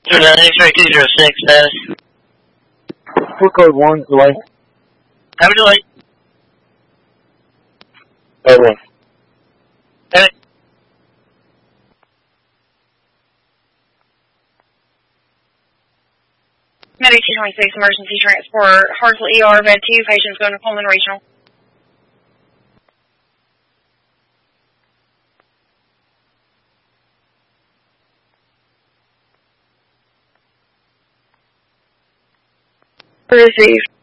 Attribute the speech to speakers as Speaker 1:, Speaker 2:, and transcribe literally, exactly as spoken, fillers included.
Speaker 1: two nine X-ray two zero six, status.
Speaker 2: Full code one, delay.
Speaker 1: Have a delay.
Speaker 2: Over.
Speaker 1: Okay.
Speaker 3: Medic two twenty-six, emergency transport, Hartsville E R, bed two, patients going to Pullman Regional. Received.